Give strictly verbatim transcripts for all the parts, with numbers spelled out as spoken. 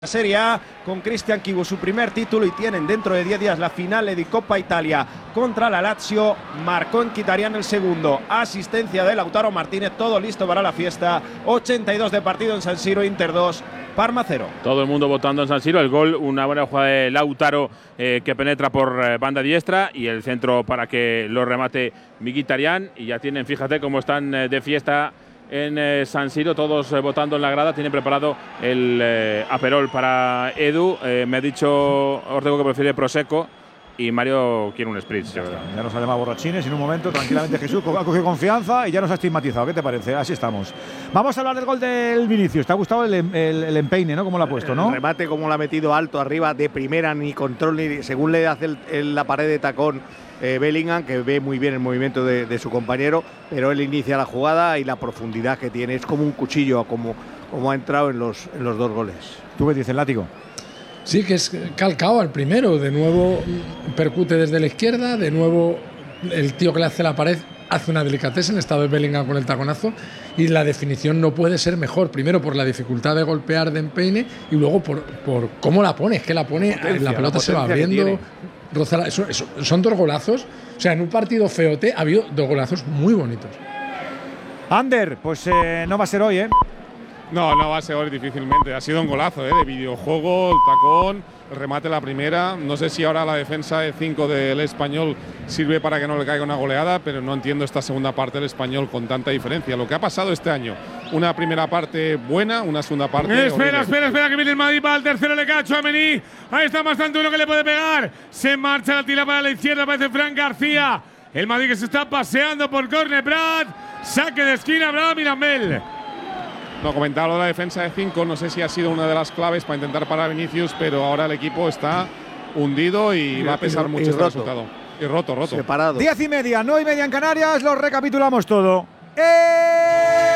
Serie A con Cristian Chivu, su primer título, y tienen dentro de diez días la finale de Coppa Italia contra la Lazio. Marcó Mkhitaryan el segundo, asistencia de Lautaro Martínez, todo listo para la fiesta. ochenta y dos de partido en San Siro, Inter dos, Parma cero. Todo el mundo votando en San Siro, el gol, una buena jugada de Lautaro eh, que penetra por eh, banda diestra y el centro para que lo remate Mkhitaryan. Y ya tienen, fíjate cómo están eh, de fiesta en eh, San Siro, todos eh, votando en la grada. Tienen preparado el eh, aperol para Edu. Eh, me ha dicho Ortego que prefiere Prosecco y Mario quiere un Spritz. Ya, ya nos ha llamado borrachines en un momento, tranquilamente Jesús ha cogido confianza y ya nos ha estigmatizado. ¿Qué te parece? Así estamos. Vamos a hablar del gol del Vinicius. ¿Te ha gustado el, el, el empeine, ¿no? Como lo ha puesto, ¿no? El remate, como lo ha metido alto arriba, de primera, ni control, ni según le hace el, el, la pared de tacón eh, Bellingham, que ve muy bien el movimiento de, de su compañero, pero él inicia la jugada y la profundidad que tiene. Es como un cuchillo, como, como ha entrado en los, en los dos goles. ¿Tú qué dices, Látigo? Sí, que es calcado al primero. De nuevo percute desde la izquierda. De nuevo el tío que le hace la pared hace una delicateza en estado de Bellingham con el taconazo. Y la definición no puede ser mejor. Primero por la dificultad de golpear de empeine y luego por, por cómo la pone. Es que la pone, la, potencia, la pelota la se va abriendo. Rozala, eso, eso, son dos golazos. O sea, en un partido feote ha habido dos golazos muy bonitos. Ander, pues eh, no va a ser hoy, ¿eh? No, no va a ser hoy difícilmente. Ha sido un golazo, ¿eh? De videojuego, el tacón, el remate la primera. No sé si ahora la defensa de cinco del Español sirve para que no le caiga una goleada, pero no entiendo esta segunda parte del Español con tanta diferencia. Lo que ha pasado este año, una primera parte buena, una segunda parte Espera, horrible. espera, espera, que viene el Madrid para el tercero, le cacho a Mení. Ahí está bastante uno que le puede pegar. Se marcha la tira para la izquierda, aparece Fran García. El Madrid que se está paseando por córner, Brad. Saque de esquina, Abraham Mirambel. No, comentaba lo de la defensa de cinco, no sé si ha sido una de las claves para intentar parar a Vinicius, pero ahora el equipo está hundido y, y va a pesar y, mucho y este roto. resultado. Y roto, roto. Separado. Diez y media, nueve y media en Canarias, lo recapitulamos todo. ¡Eh!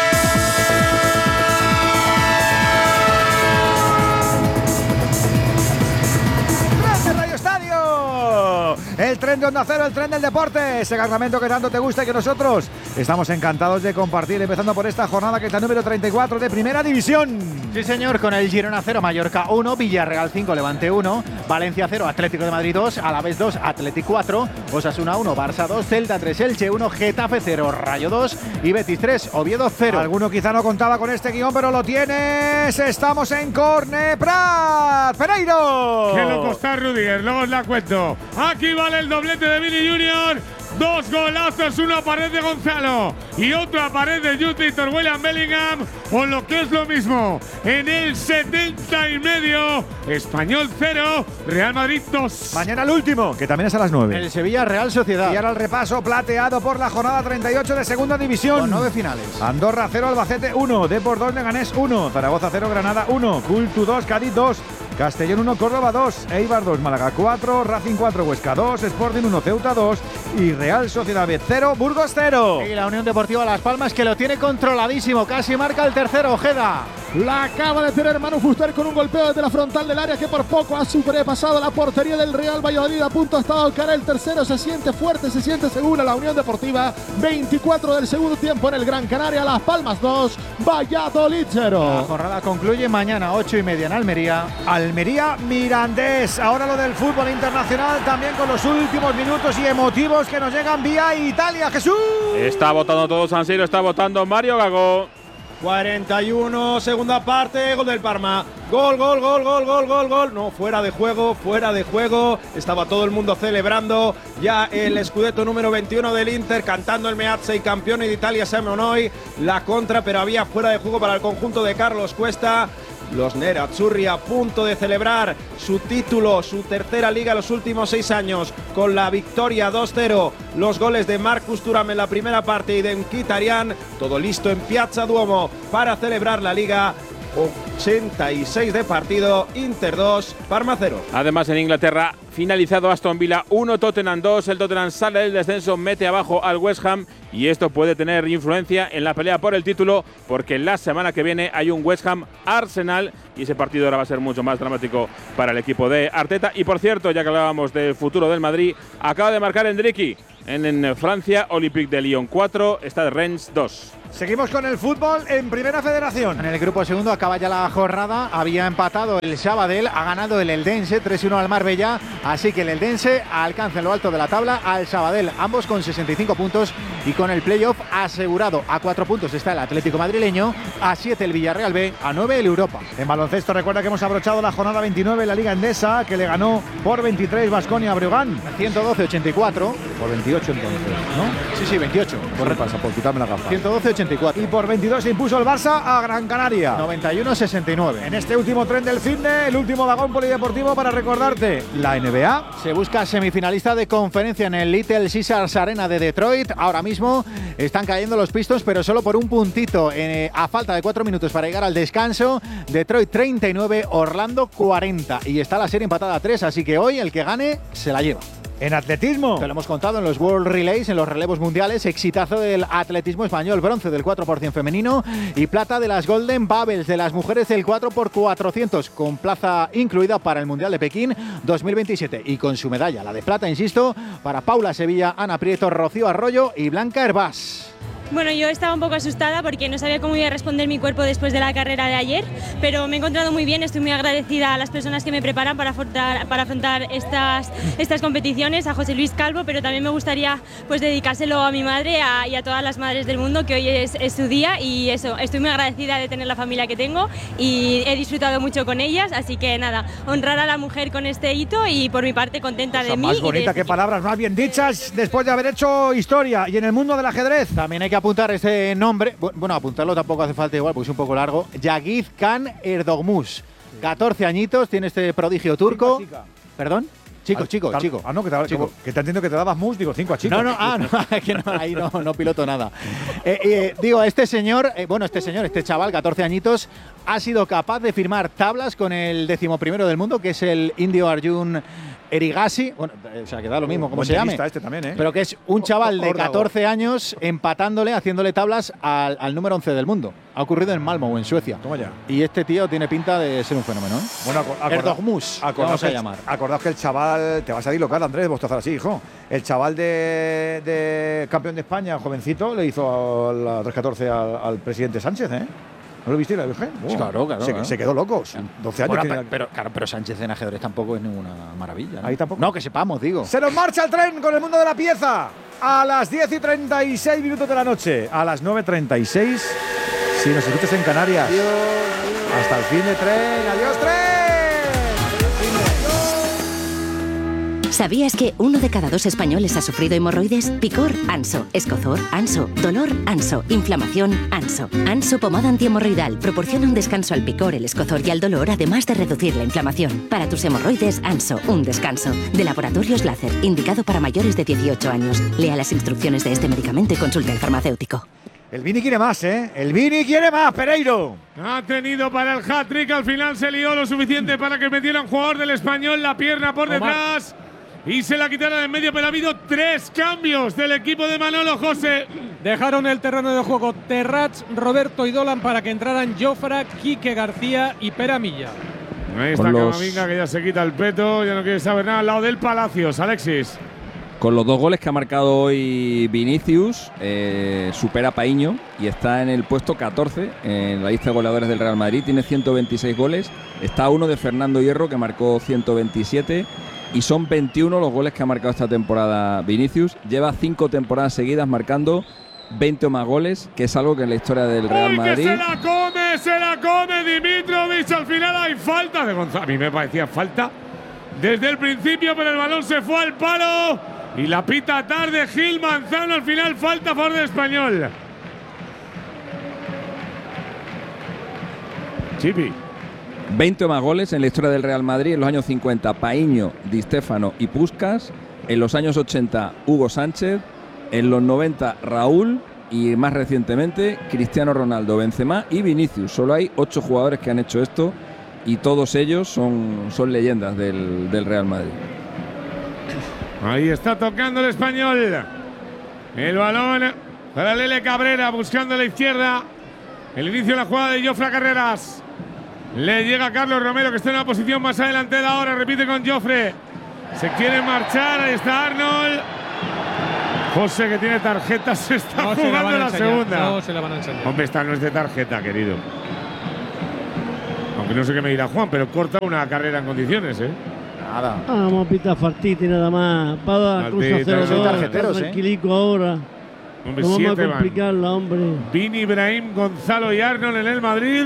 El tren de Onda Cero, el tren del deporte, ese cargamento que tanto te gusta y que nosotros estamos encantados de compartir, empezando por esta jornada que es la número treinta y cuatro de Primera División. Sí, señor, con el Girona cero, Mallorca uno, Villarreal cinco, Levante uno, Valencia cero, Atlético de Madrid dos, Alavés dos, Atlético cuatro, Osasuna uno, Barça dos, Celta tres, Elche uno, Getafe cero, Rayo dos y Betis tres, Oviedo cero. Alguno quizá no contaba con este guión, pero lo tienes. Estamos en Corne Prat. Pereiro. Qué loco está Rudiger, luego os la cuento. Aquí vale el doblete de Vini Junior. Dos golazos, una pared de Gonzalo y otra pared de Jude Victor William Bellingham, o lo que es lo mismo, en el setenta y medio, Español cero, Real Madrid dos. Mañana el último, que también es a las nueve. El Sevilla Real Sociedad. Y ahora el repaso plateado por la jornada treinta y ocho de Segunda División. Con nueve finales. Andorra cero, Albacete uno, Depor dos, Leganés uno, Zaragoza cero, Granada uno, Cultu dos, Cádiz dos, Castellón uno, Córdoba dos, Eibar dos, Málaga cuatro, Racing cuatro, Huesca dos, Sporting uno, Ceuta dos y Real Sociedad B cero, Burgos cero. Y la Unión Deportiva Las Palmas, que lo tiene controladísimo, casi marca el tercero, Ojeda. La acaba de tener Manu Fuster con un golpeo desde la frontal del área que por poco ha sobrepasado la portería del Real Valladolid. A punto ha estado el cara el tercero, se siente fuerte, se siente segura la Unión Deportiva. veinticuatro del segundo tiempo en el Gran Canaria, Las Palmas dos, Valladolid cero. La jornada concluye mañana ocho y media en Almería. Almería Mirandés. Ahora lo del fútbol internacional también con los últimos minutos y emotivos que nos llegan vía Italia. Jesús. Está votando todo San Siro, está votando Mario Gago. cuarenta y uno, segunda parte, gol del Parma. Gol, gol, gol, gol, gol, gol, gol. No, fuera de juego, fuera de juego. Estaba todo el mundo celebrando ya el Scudetto número veintiuno del Inter, cantando el Meazza y campeone de Italia siamo noi. La contra, pero había fuera de juego para el conjunto de Carlos Cuesta. Los nerazzurri a punto de celebrar su título, su tercera liga en los últimos seis años, con la victoria dos cero. Los goles de Marcus Thuram en la primera parte y de Mkhitaryan. Todo listo en Piazza Duomo para celebrar la liga. ochenta y seis de partido, Inter dos, Parma cero. Además, en Inglaterra, finalizado Aston Villa uno, Tottenham dos. El Tottenham sale del descenso, mete abajo al West Ham y esto puede tener influencia en la pelea por el título, porque la semana que viene hay un West Ham Arsenal y ese partido ahora va a ser mucho más dramático para el equipo de Arteta. Y por cierto, ya que hablábamos del futuro del Madrid, acaba de marcar Endricky en, en Francia, Olympique de Lyon cuatro, Stade Rennes dos. Seguimos con el fútbol en Primera Federación. En el grupo segundo acaba ya la jornada. Había empatado el Sabadell, ha ganado el Eldense tres uno al Marbella. Así que el Eldense alcanza en lo alto de la tabla al Sabadell, ambos con sesenta y cinco puntos y con el playoff asegurado. A cuatro puntos está el Atlético madrileño, a siete el Villarreal B, a nueve el Europa. En baloncesto recuerda que hemos abrochado la jornada veintinueve en la Liga Endesa, que le ganó por veintitrés Baskonia a Breogán. ciento doce ochenta y cuatro. Por veintiocho entonces, ¿no? Sí, sí, veintiocho. ¿Qué pasa? Por quitarme la gafa. ciento doce ochenta y cuatro. Y por veintidós se impuso el Barça a Gran Canaria. noventa y uno sesenta y nueve. En este último tren del finde, el último vagón polideportivo para recordarte, la N B A. Se busca semifinalista de conferencia en el Little Caesars Arena de Detroit. Ahora mismo están cayendo los Pistons, pero solo por un puntito. Eh, a falta de cuatro minutos para llegar al descanso. Detroit treinta y nueve, Orlando cuarenta. Y está la serie empatada a tres, así que hoy el que gane se la lleva. En atletismo. Te lo hemos contado en los World Relays, en los relevos mundiales. Exitazo del atletismo español. Bronce del cuatro por cien femenino y plata de las Golden Bubbles de las mujeres del cuatro por cuatrocientos, con plaza incluida para el Mundial de Pekín dos mil veintisiete. Y con su medalla, la de plata, insisto, para Paula Sevilla, Ana Prieto, Rocío Arroyo y Blanca Hervás. Bueno, yo estaba un poco asustada porque no sabía cómo iba a responder mi cuerpo después de la carrera de ayer, pero me he encontrado muy bien, estoy muy agradecida a las personas que me preparan para afrontar, para afrontar estas, estas competiciones, a José Luis Calvo, pero también me gustaría pues dedicárselo a mi madre a, y a todas las madres del mundo, que hoy es, es su día, y eso, estoy muy agradecida de tener la familia que tengo y he disfrutado mucho con ellas, así que nada, honrar a la mujer con este hito y por mi parte contenta Cosa de mí. Más bonita, de... qué palabras más bien dichas después de haber hecho historia. Y en el mundo del ajedrez también hay que apuntar este nombre, bueno, apuntarlo tampoco hace falta igual, porque es un poco largo. Yagiz Khan Erdogmus, catorce añitos, tiene este prodigio turco. Chica, chica. ¿Perdón? Chico, ah, chico, tal, chico. Ah, no, que te, chico. que te entiendo que te dabas mus, digo, cinco a chicos. No, no, ah, no, que no, ahí no, no piloto nada. Eh, eh, digo, este señor, eh, bueno, este señor, este chaval, catorce añitos, ha sido capaz de firmar tablas con el decimoprimero del mundo, que es el indio Arjun Erigaisi, bueno, o sea, que da lo mismo como se llame, este también, ¿eh? pero que es un chaval de catorce años empatándole, haciéndole tablas al, al número once del mundo. Ha ocurrido en Malmö, en Suecia. Toma ya. Y este tío tiene pinta de ser un fenómeno, ¿eh? Bueno, acordad, Erdogmus, vamos a llamar. Acordaos que el chaval, te vas a dislocar, Andrés, vos te hacer así, hijo. El chaval de, de campeón de España, jovencito, le hizo a la tres catorce al, al presidente Sánchez, ¿eh? ¿No lo viste la Virgen? Oh, claro, claro. Se, claro. se quedó loco. doce años. Bueno, tenía... pero, claro, pero Sánchez en ajedrez tampoco es ninguna maravilla, ¿no? Ahí tampoco. No, que sepamos, digo. Se nos marcha el tren con el mundo de la pieza. A las diez y treinta y seis minutos de la noche. A las nueve y treinta y seis. Si nos escuchas en Canarias. Adiós, adiós. Hasta el fin de tren. ¡Adiós, tren! ¿Sabías que uno de cada dos españoles ha sufrido hemorroides? Picor, Anso. Escozor, Anso. Dolor, Anso. Inflamación, Anso. Anso pomada antihemorroidal proporciona un descanso al picor, el escozor y al dolor, además de reducir la inflamación. Para tus hemorroides, Anso, un descanso. De Laboratorios Láser, indicado para mayores de dieciocho años. Lea las instrucciones de este medicamento y consulte al farmacéutico. El Vini quiere más, ¿eh? El Vini quiere más, Pereiro. Ha tenido para el hat-trick, al final se lió lo suficiente para que metiera un jugador del Español la pierna por detrás y se la quitara de en medio, pero ha habido tres cambios del equipo de Manolo José. Dejaron el terreno de juego Terrats, Roberto y Dolan para que entraran Jofra, Quique García y Pera Milla. Ahí está Camavinga, que ya se quita el peto, ya no quiere saber nada al lado del Palacios. Alexis. Con los dos goles que ha marcado hoy Vinicius, eh, supera a Paíño y está en el puesto catorce en la lista de goleadores del Real Madrid. Tiene ciento veintiséis goles. Está a uno de Fernando Hierro, que marcó ciento veintisiete. Y son veintiuno los goles que ha marcado esta temporada Vinicius. Lleva cinco temporadas seguidas marcando veinte o más goles, que es algo que en la historia del Real ¡Uy, Madrid… que se la come, se la come Dimitrovic! Al final hay falta de Gonzalo. A mí me parecía falta desde el principio, pero el balón se fue al palo y la pita tarde Gil Manzano. Al final falta a favor del Español. Chipi. veinte o más goles en la historia del Real Madrid en los años cincuenta, Paíño, Di Stéfano y Puskás. En los años ochenta, Hugo Sánchez. En los noventa, Raúl. Y más recientemente, Cristiano Ronaldo, Benzema y Vinicius. Solo hay ocho jugadores que han hecho esto y todos ellos son, son leyendas del, del Real Madrid. Ahí está tocando el Español. El balón para Lele Cabrera, buscando a la izquierda. El inicio de la jugada de Jofre Carreras. Le llega a Carlos Romero, que está en una posición más adelante de ahora. Repite con Jofre. Se quiere marchar. Ahí está Arnold. José, que tiene tarjeta, se está No se la jugando van a la enseñar, segunda. No se la van a enseñar. Hombre, esta no es de tarjeta, querido. Aunque no sé qué me dirá Juan, pero corta una carrera en condiciones, ¿eh? Nada. Vamos a pitar Fartiti nada más. Para Cruz a cero dos. tarjeteros, ¿eh? Tranquilico ahora. Hombre, No vamos siete a van. complicarla, hombre. Vini, Ibrahim, Gonzalo y Arnold en el Madrid.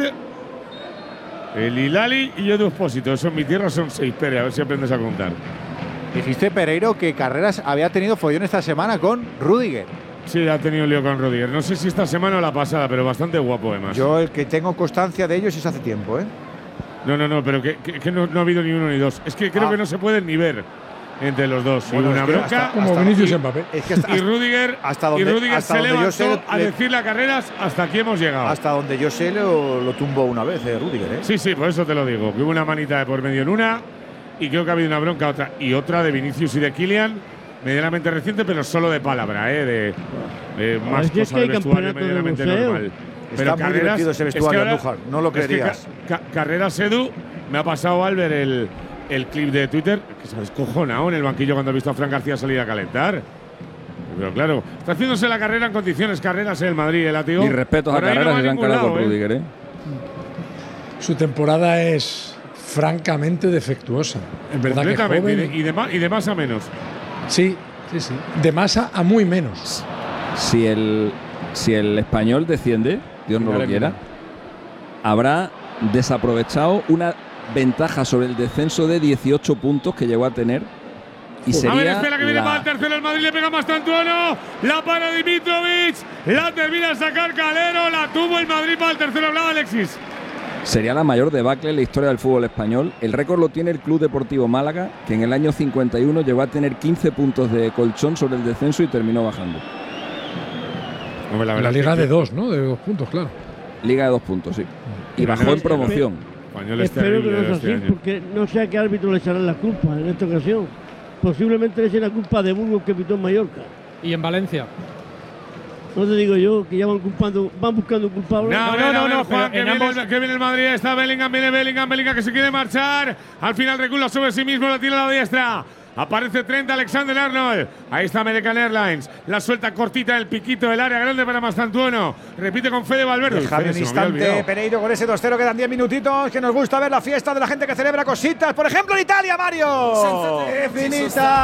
El Hilali y yo de Expósito. Eso en mi tierra son seis, Pere. A ver si aprendes a contar. Dijiste, Pereiro, que Carreras había tenido follón esta semana con Rüdiger. Sí, ha tenido un lío con Rüdiger. No sé si esta semana o la pasada, pero bastante guapo además. Yo el que tengo constancia de ellos es hace tiempo, ¿eh? No, no, no, pero que, que, que no, no ha habido ni uno ni dos. Es que creo Ah. que no se pueden ni ver entre los dos. Bueno, y una es que bronca. hasta- Como hasta- Vinicius y- y Mbappé. Es que hasta, y Rüdiger, hasta y donde- Rüdiger hasta se donde yo levantó sé, a le- decirle a Carreras hasta aquí hemos llegado. hasta donde yo sé lo, lo tumbó una vez, eh, Rüdiger, ¿eh? Sí, sí, por eso te lo digo. Que hubo una manita de por medio en una y creo que ha habido una bronca otra y otra de Vinicius y de Kylian, medianamente reciente, pero solo de palabra, ¿eh? De, de más es que cosas hay del vestuario campeonato de medianamente boxeo. normal. Está muy divertido ese vestuario, ahora- Andújar, no lo es que creerías. Ca- Ca- Carreras Edu me ha pasado al ver el, el clip de Twitter, que se ha descojonado en el banquillo cuando ha visto a Fran García salir a calentar. Pero claro, está haciéndose la carrera en condiciones, Carreras en el Madrid, el látigo. Y respetos a Por ahí no Carreras va y se han ningún cargado con lado, ¿eh? Rüdiger, ¿eh? Su temporada es francamente defectuosa. Es verdad que Completamente, joven. y de, y de más, y de más a menos. Sí, sí, sí. De masa a muy menos. Si el, si el Español desciende, Dios no lo quiera, habrá desaprovechado una ventaja sobre el descenso de dieciocho puntos que llegó a tener. Y A ver, sería espera que viene la- para el tercero el Madrid, le pega más Tantuano, la para Dimitrovic, la termina a sacar Calero, la tuvo el Madrid para el tercero, hablaba Alexis. sería la mayor debacle en la historia del fútbol español. El récord lo tiene el Club Deportivo Málaga, que en el año cincuenta y uno llegó a tener quince puntos de colchón sobre el descenso y terminó bajando. Hombre, La, liga de dos, ¿no? De dos puntos, claro. Liga de dos puntos, sí. Y Pero bajó no en es- promoción. Español es Espero que terrible no sea este así, año. porque no sé a qué árbitro le echarán la culpa en esta ocasión. Posiblemente le echen la culpa de Burgos que pitó en Mallorca. Y en Valencia. No te digo yo que ya van culpando, van buscando culpables. No, no, no, no, Juan, que, en viene, ambos- el- que viene el Madrid, está Bellingham, viene Bellingham, Bellingham que se quiere marchar. Al final recula sobre sí mismo, la tira a la diestra. Aparece Trent Alexander Arnold. Ahí está American Airlines. La suelta cortita del piquito del área grande para Mastantuono. Repite con Fede Valverde. Déjame Fede, un se me había instante, olvidado. Pereiro, con ese dos cero, quedan diez minutitos, que nos gusta ver la fiesta de la gente que celebra cositas. Por ejemplo, en Italia, Mario. ¡Qué finita!